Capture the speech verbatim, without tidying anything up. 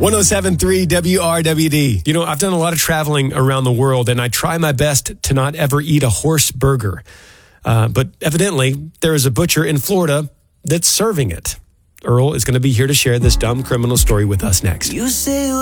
one oh seven point three W R W D. You know, I've done a lot of traveling around the world, and I try my best to not ever eat a horse burger. Uh, but evidently, there is a butcher in Florida that's serving it. Earl is going to be here to share this dumb criminal story with us next. You say